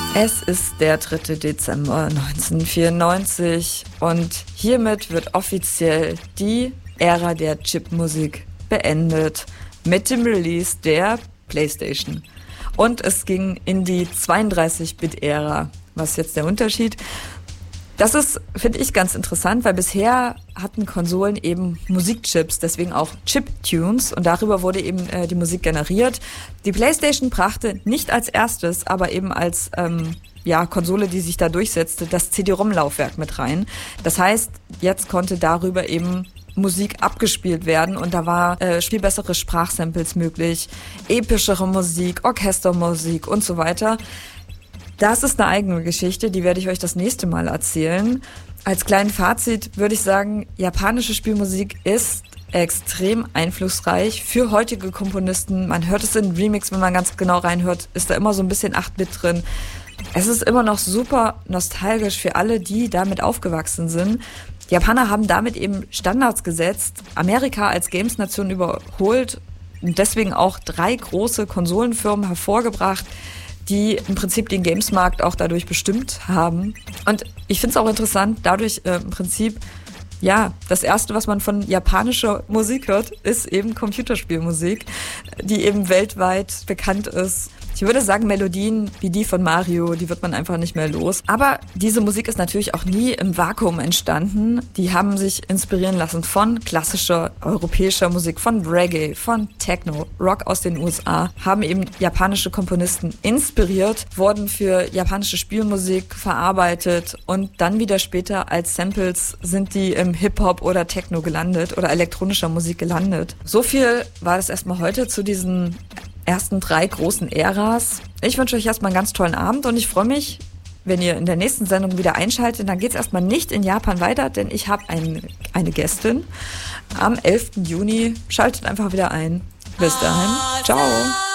Es ist der 3. Dezember 1994 und hiermit wird offiziell die Ära der Chipmusik beendet mit dem Release der PlayStation. Und es ging in die 32-Bit-Ära. Was ist jetzt der Unterschied? Das ist, finde ich, ganz interessant, weil bisher hatten Konsolen eben Musikchips, deswegen auch Chiptunes, und darüber wurde eben die Musik generiert. Die PlayStation brachte nicht als erstes, aber eben als Konsole, die sich da durchsetzte, das CD-ROM-Laufwerk mit rein. Das heißt, jetzt konnte darüber eben Musik abgespielt werden und da war viel bessere Sprachsamples möglich, epischere Musik, Orchestermusik und so weiter. Das ist eine eigene Geschichte, die werde ich euch das nächste Mal erzählen. Als kleinen Fazit würde ich sagen, japanische Spielmusik ist extrem einflussreich für heutige Komponisten. Man hört es in Remix, wenn man ganz genau reinhört, ist da immer so ein bisschen 8-Bit drin. Es ist immer noch super nostalgisch für alle, die damit aufgewachsen sind. Die Japaner haben damit eben Standards gesetzt, Amerika als Games-Nation überholt und deswegen auch 3 große Konsolenfirmen hervorgebracht, die im Prinzip den Games-Markt auch dadurch bestimmt haben. Und ich finde es auch interessant, dadurch im Prinzip, das Erste, was man von japanischer Musik hört, ist eben Computerspielmusik, die eben weltweit bekannt ist. Ich würde sagen, Melodien wie die von Mario, die wird man einfach nicht mehr los. Aber diese Musik ist natürlich auch nie im Vakuum entstanden. Die haben sich inspirieren lassen von klassischer europäischer Musik, von Reggae, von Techno, Rock aus den USA, haben eben japanische Komponisten inspiriert, wurden für japanische Spielmusik verarbeitet und dann wieder später als Samples sind die im Hip-Hop oder Techno gelandet oder elektronischer Musik gelandet. So viel war das erstmal heute zu diesen ersten 3 großen Äras. Ich wünsche euch erstmal einen ganz tollen Abend und ich freue mich, wenn ihr in der nächsten Sendung wieder einschaltet. Dann geht es erstmal nicht in Japan weiter, denn ich habe eine Gästin am 11. Juni. Schaltet einfach wieder ein. Bis dahin. Ciao.